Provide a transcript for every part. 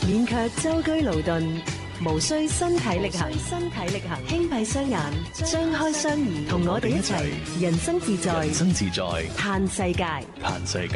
免卻舟車勞頓，無需身體力行，輕閉雙眼，張開雙耳，同我哋一齊人生自在，嘆世界。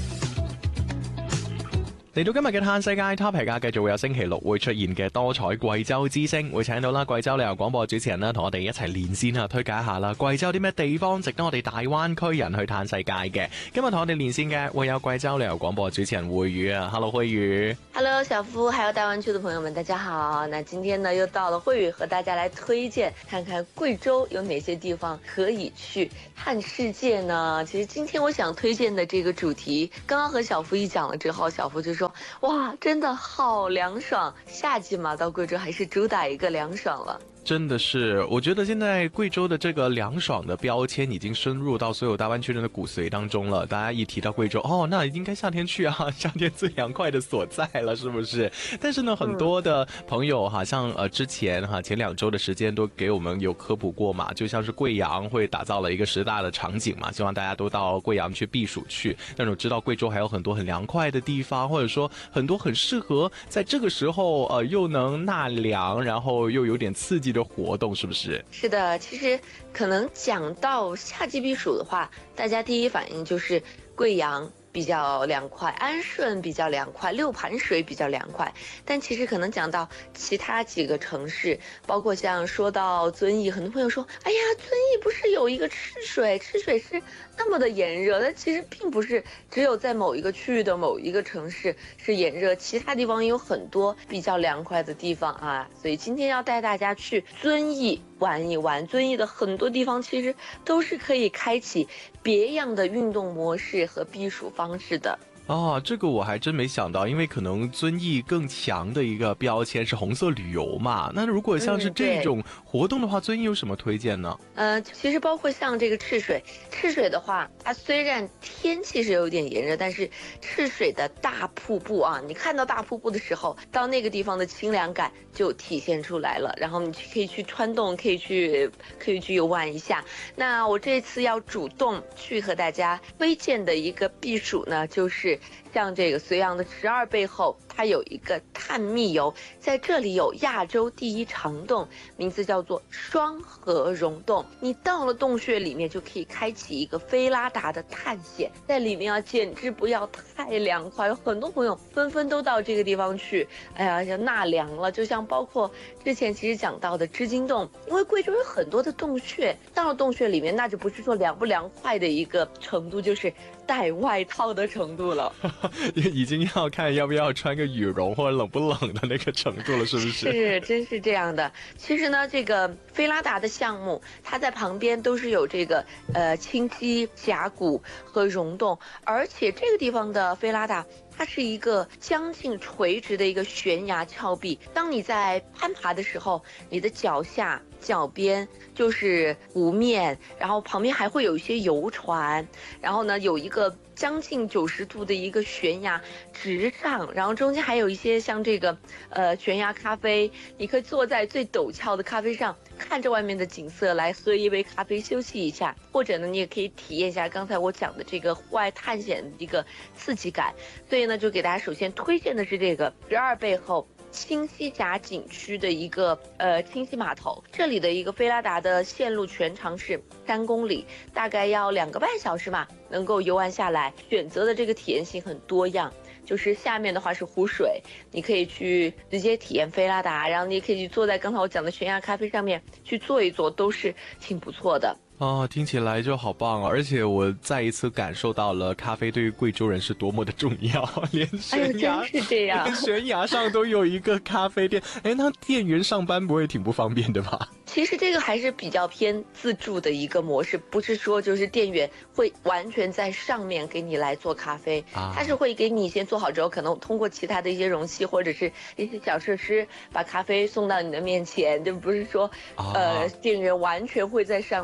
嚟到今日嘅嘆世界 topic 啊，繼續會有星期六會出現嘅多彩貴州之聲，會請到啦貴州旅遊廣播主持人啦，同我哋一齊連線啊，推介一下啦貴州有啲咩地方值得我哋大灣區人去嘆世界嘅。今日同我哋連線嘅會有貴州旅遊廣播主持人慧宇啊 ，Hello 慧宇 ，Hello 小夫，還有大灣區的朋友們，大家好。那今天呢又到了慧宇和大家來推薦，看看貴州有哪些地方可以去嘆世界呢？其實今天我想推薦的這個主題，剛剛和小夫一講了之後，小夫就說哇，真的好涼爽，夏季嘛，到貴州還是主打一個涼爽了。 真的是，我覺得現在貴州的這個涼爽的標籤已經深入到所有大灣區人的骨髓當中了。大家一提到貴州，哦，那應該夏天去啊，夏天最涼快的所在了，是不是？但是呢，很多的朋友好像之前前2周的時間都給我們有科普過嘛，就像是貴陽會打造了一個10大的場景嘛，希望大家都到貴陽去避暑去。但是我知道貴州還有很多很涼快的地方，或者說很多很適合在這個時候又能納涼，然後又有點刺激的活動，是不是？ 是的，其實可能講到夏季避暑的話，大家第一反應就是貴陽比較涼快，安順比較涼快，六盤水比較涼快。但其實可能講到其他幾個城市，包括像說到遵義，很多朋友說，哎呀，遵義不是有一個赤水，赤水是那麼的炎熱，但其實並不是只有在某一個區域的某一個城市是炎熱，其他地方也有很多比較涼快的地方啊。所以今天要帶大家去遵義玩一玩，遵義的很多地方其實都是可以開啟別樣的運動模式和避暑方式的。 哦，這個我還真沒想到，因為可能遵義更強的一個標籤是紅色旅遊嘛。那如果像是這種活動的話，遵義有什麼推薦呢？ 其實包括像這個赤水，赤水的話，它雖然天氣是有點炎熱，但是赤水的大瀑布啊，你看到大瀑布的時候，到那個地方的清涼感就體現出來了。然後你可以去穿洞，可以去遊玩一下。那我這次要主動去和大家推薦的一個避暑呢，就是像這個绥陽的12背後，它有一個探秘遊，在這裡有亞洲第一長洞，名字叫做雙河溶洞。你到了洞穴裡面，就可以開啟一個菲拉達的探險，在裡面啊，簡直不要太涼快，有很多朋友紛紛都到這個地方去，哎呀，要納涼了。就像包括之前其實講到的織金洞，因為貴州有很多的洞穴，到了洞穴裡面，那就不是說涼不涼快的一個程度，就是帶外套的程度了。 已經要看要不要穿個羽絨或者冷不冷的那個程度了，是不是？ 是，真是這樣的。其實呢，這個菲拉達的項目，它在旁邊都是有這個清溪峽谷和溶洞，而且這個地方的菲拉達，它是一個將近垂直的一個懸崖峭壁。當你在攀爬的時候，你的腳下、腳邊就是湖面，然後旁邊還會有一些遊船，然後呢，有一個將近90度的一個懸崖直上，然後中間還有一些像這個懸崖咖啡，你可以坐在最陡峭的咖啡上，看着外面的景色，來喝一杯咖啡休息一下，或者呢，你也可以體驗一下剛才我講的這個戶外探險的一個刺激感。所以呢，就給大家首先推薦的是這個12背後清溪峽景區的一個清溪碼頭，這裡的一個菲拉達的線路全長是3公里，大概要2個半小時嘛，能夠遊玩下來。選擇的這個體驗性很多樣，就是下面的話是湖水，你可以去直接體驗菲拉達，然後你也可以去坐在剛才我講的懸崖咖啡上面去坐一坐，都是挺不錯的。 哦，聽起來就好棒哦！而且我再一次感受到了咖啡對於貴州人是多麼的重要，連懸崖， 真是這樣， 連懸崖上都有一個咖啡店。誒，那店員上班不會挺不方便的吧？ 其實這個還是比較偏自助的一個模式，不是說就是店員會完全在上面給你來做咖啡，他是會給你先做好之後，可能通過其他的一些容器或者是一些小設施，把咖啡送到你的面前，就不是說店員完全會在上面，是這樣。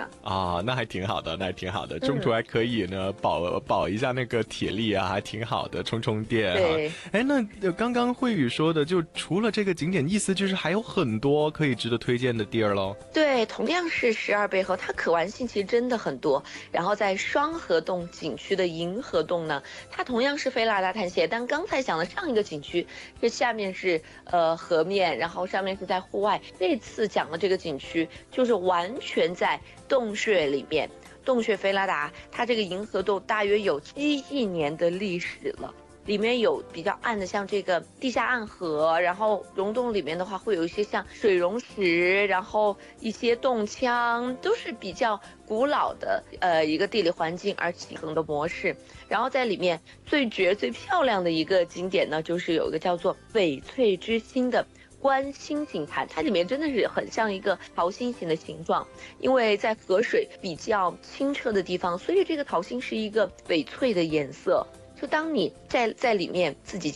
样啊，那还挺好的，那还挺好的，中途还可以呢保一下那个铁力啊，还挺好的，充电。 对， 哎，那刚刚慧宇说的，就除了这个景点，意思就是还有很多可以值得推荐的地儿咯。 对，同样是12背后，它可玩性其实真的很多。然后在双河洞景区的银河洞呢，它同样是菲拉达探险，但刚才讲的上一个景区，这下面是河面，然后上面是在户外。这次讲的这个景区就是完全在洞穴里面。洞穴菲拉达，它这个银河洞大约有7亿年的历史了。里面有比较暗的，像这个地下暗河，然后溶洞里面的话会有一些像水溶石，然后一些洞腔，都是比较古老的一个地理环境而起衡的模式。然后在里面最漂亮的一个景点呢，就是有一个叫做翡翠之星的观星星潭，它里面真的是很像一个桃心形的形状，因为在河水比较清澈的地方，所以这个桃心是一个翡翠的颜色。就当你在里面自己